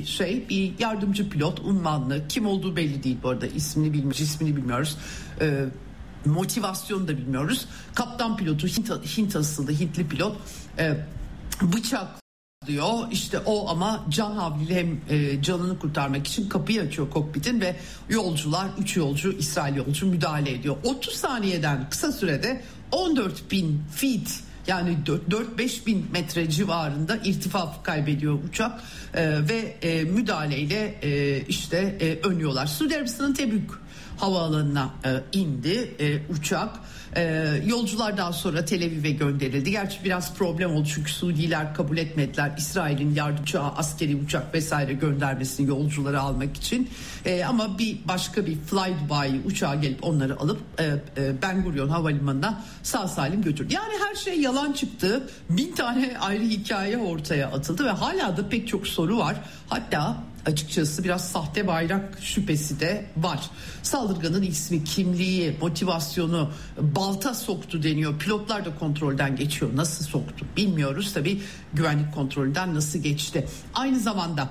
bir şey. Bir yardımcı pilot, unvanlı, kim olduğu belli değil bu arada, ismini bilmiyoruz. Motivasyonu da bilmiyoruz. Kaptan pilotu, Hint asıllı Hintli pilot, bıçak diyor işte o, ama can havliyle hem canını kurtarmak için kapıyı açıyor kokpitin ve yolcular, 3 yolcu, İsrail yolcu müdahale ediyor. 30 saniyeden kısa sürede 14.000 feet, yani 4-5 bin metre civarında irtifa kaybediyor uçak ve müdahaleyle önüyorlar. Suudi Arabistan'ın Tebük havaalanına indi uçak. Yolcular daha sonra Tel Aviv'e gönderildi. Gerçi biraz problem oldu çünkü Suudiler kabul etmediler İsrail'in yardımcı askeri uçak vesaire göndermesini yolcuları almak için. Ama başka bir Fly Dubai uçağı gelip onları alıp Ben Gurion Havalimanı'na sağ salim götürdü. Yani her şey yalan çıktı. 1000 tane ayrı hikaye ortaya atıldı ve hala da pek çok soru var. Hatta açıkçası biraz sahte bayrak şüphesi de var. Saldırganın ismi, kimliği, motivasyonu, balta soktu deniyor. Pilotlar da kontrolden geçiyor. Nasıl soktu bilmiyoruz. Tabii güvenlik kontrolünden nasıl geçti. Aynı zamanda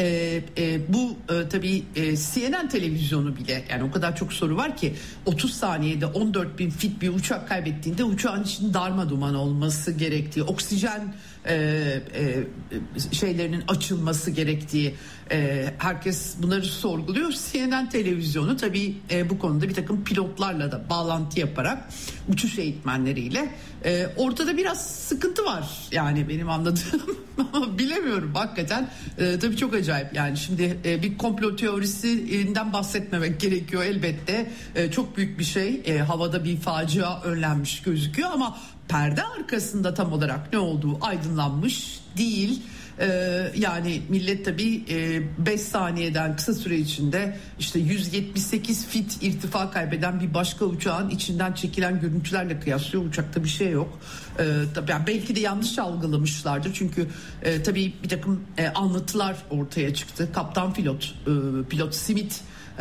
tabii CNN televizyonu bile, yani o kadar çok soru var ki 30 saniyede 14.000 fit bir uçak kaybettiğinde uçağın için darmaduman olması gerektiği, oksijen şeylerinin açılması gerektiği, herkes bunları sorguluyor. CNN televizyonu tabii bu konuda bir takım pilotlarla da bağlantı yaparak, uçuş eğitmenleriyle ortada biraz sıkıntı var yani benim anladığım ama bilemiyorum hakikaten. Tabii çok acayip yani. Şimdi bir komplo teorisinden bahsetmemek gerekiyor elbette. Çok büyük bir şey, havada bir facia önlenmiş gözüküyor ama perde arkasında tam olarak ne olduğu aydınlanmış değil. Yani millet tabii 5 saniyeden kısa süre içinde işte 178 fit irtifa kaybeden bir başka uçağın içinden çekilen görüntülerle kıyaslıyor. Uçakta bir şey yok. Tabii yani belki de yanlış algılamışlardır çünkü tabii bir takım anlatılar ortaya çıktı. Kaptan pilot Simit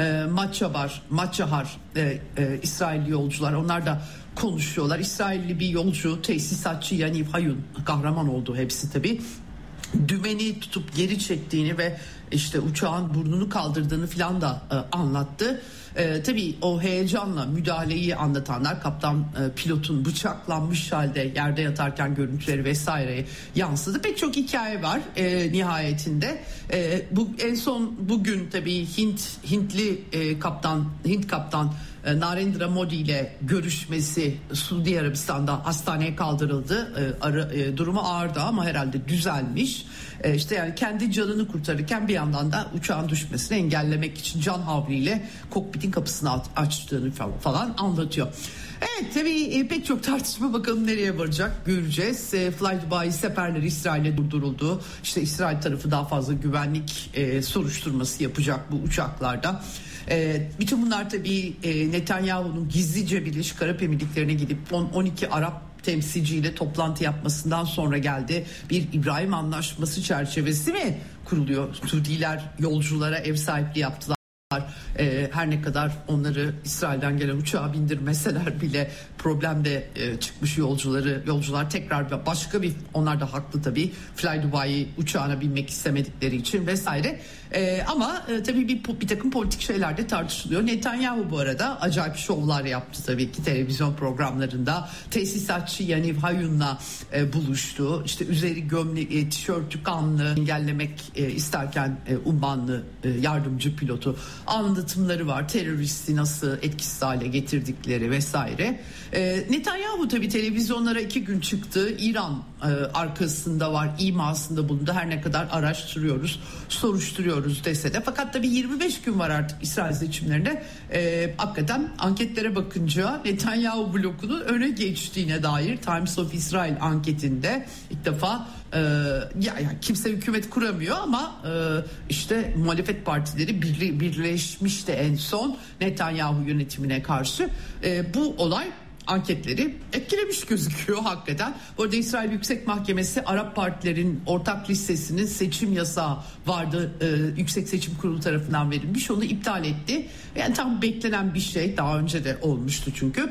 Maçahar, İsrailli yolcular, onlar da konuşuyorlar. İsrailli bir yolcu, tesisatçı Yaniv Hayun, kahraman oldu hepsi tabii. Dümeni tutup geri çektiğini ve işte uçağın burnunu kaldırdığını filan da anlattı. Tabii o heyecanla müdahaleyi anlatanlar, kaptan pilotun bıçaklanmış halde yerde yatarken görüntüleri vesaire yansıdı. Pek çok hikaye var nihayetinde. Bu en son bugün tabii Hint kaptan Narendra Modi ile görüşmesi Suudi Arabistan'da hastaneye kaldırıldı. Durumu ağırdı ama herhalde düzelmiş. İşte yani kendi canını kurtarırken bir yandan da uçağın düşmesini engellemek için can havliyle kokpitin kapısını açtığını falan anlatıyor. Evet tabii pek çok tartışma, bakalım nereye varacak göreceğiz. Fly Dubai seferleri İsrail'e durduruldu. İşte İsrail tarafı daha fazla güvenlik soruşturması yapacak bu uçaklarda. Bütün bunlar tabii Netanyahu'nun gizlice Birleşik Arap Emirlikleri'ne gidip 12 Arap temsilciyle toplantı yapmasından sonra geldi. Bir İbrahim Anlaşması çerçevesi mi kuruluyor? Suudiler yolculara ev sahipliği yaptılar. Her ne kadar onları İsrail'den gelen uçağa bindirmeseler bile problem de çıkmış, yolcular tekrar başka bir, onlar da haklı tabii, Fly Dubai uçağına binmek istemedikleri için vesaire. Ama tabii bir takım politik şeyler de tartışılıyor. Netanyahu bu arada acayip şovlar yaptı tabii ki televizyon programlarında. Tesisatçı Yaniv Hayun'la buluştu. İşte üzeri gömlek, tişörtü kanlı, engellemek isterken unvanlı yardımcı pilotu anlatımları var. Teröristi nasıl etkisiz hale getirdikleri vesaire. Netanyahu tabii televizyonlara 2 gün çıktı. İran arkasında var imasında bulundu. Her ne kadar araştırıyoruz, soruşturuyoruz dese de. Fakat tabii 25 gün var artık İsrail seçimlerine. Hakikaten anketlere bakınca Netanyahu blokunun öne geçtiğine dair Times of Israel anketinde ilk defa yani kimse hükümet kuramıyor ama işte muhalefet partileri birleşmişti en son Netanyahu yönetimine karşı. Bu olay anketleri etkilemiş gözüküyor hakikaten. Bu arada İsrail Yüksek Mahkemesi Arap partilerin ortak listesinin seçim yasağı vardı. Yüksek Seçim Kurulu tarafından verilmiş. Onu iptal etti. Yani tam beklenen bir şey. Daha önce de olmuştu çünkü.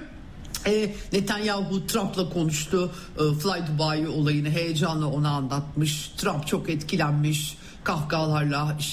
Netanyahu Trump'la konuştu. Fly Dubai olayını heyecanla ona anlatmış. Trump çok etkilenmiş. Kahkahalarla